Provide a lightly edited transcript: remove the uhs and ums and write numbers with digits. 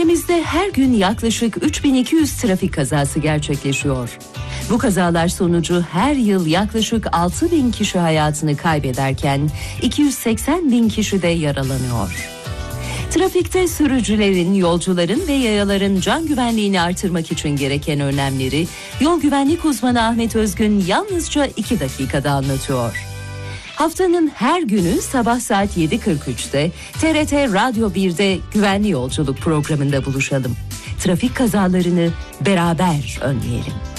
Ülkemizde her gün yaklaşık 3200 trafik kazası gerçekleşiyor. Bu kazalar sonucu her yıl yaklaşık 6000 kişi hayatını kaybederken 280.000 kişi de yaralanıyor. Trafikte sürücülerin, yolcuların ve yayaların can güvenliğini artırmak için gereken önlemleri yol güvenlik uzmanı Ahmet Özgün yalnızca 2 dakikada anlatıyor. Haftanın her günü sabah saat 7.43'te TRT Radyo 1'de Güvenli Yolculuk programında buluşalım. Trafik kazalarını beraber önleyelim.